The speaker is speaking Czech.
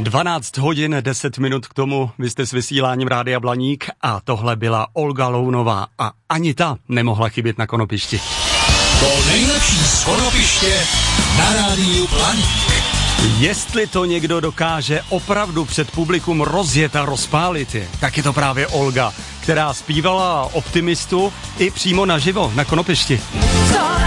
12 hodin 10 minut k tomu, vy jste s vysíláním Rádia Blaník a tohle byla Olga Lounová a ani ta nemohla chybět na konopišti. To nejlepší z konopiště na Rádiu Blaník. Jestli to někdo dokáže opravdu před publikum rozjet a rozpálit je, tak je to právě Olga, která zpívala Optimistu i přímo naživo na konopišti.